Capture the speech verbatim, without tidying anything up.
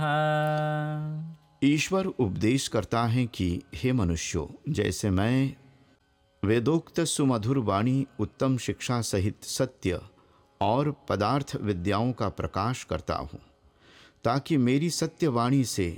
ईश्वर उपदेश करता है कि हे मनुष्यों, जैसे मैं वेदोक्त सुमधुर वाणी, उत्तम शिक्षा सहित सत्य और पदार्थ विद्याओं का प्रकाश करता हूँ, ताकि मेरी सत्य वाणी से